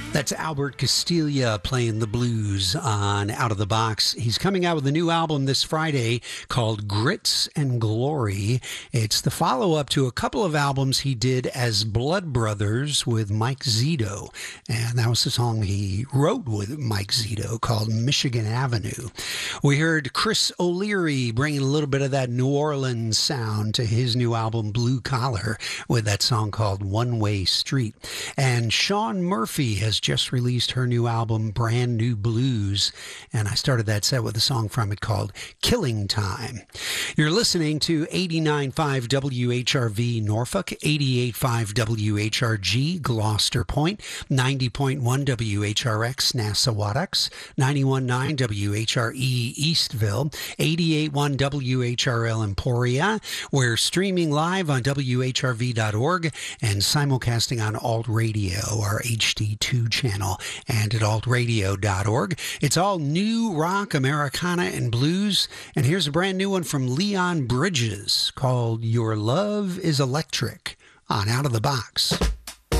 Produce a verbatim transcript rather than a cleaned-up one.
That's Albert Castilla playing the blues on Out of the Box. He's coming out with a new album this Friday called Grits and Glory. It's the follow-up to a couple of albums he did as Blood Brothers with Mike Zito. And that was the song he wrote with Mike Zito called Michigan Avenue. We heard Chris O'Leary bringing a little bit of that New Orleans sound to his new album Blue Collar with that song called One Way Street. And Sean Murphy has just released her new album, Brand New Blues, and I started that set with a song from it called Killing Time. You're listening to eighty-nine point five W H R V Norfolk, eighty-eight point five W H R G Gloucester Point, ninety point one W H R X Nassawadox, ninety-one point nine W H R E Eastville, eighty-eight point one W H R L Emporia. We're streaming live on W H R V dot org and simulcasting on Alt Radio, our H D two channel, and at alt radio dot org. It's all new rock, Americana, and blues. And here's a brand new one from Leon Bridges called Your Love is Electric on Out of the Box.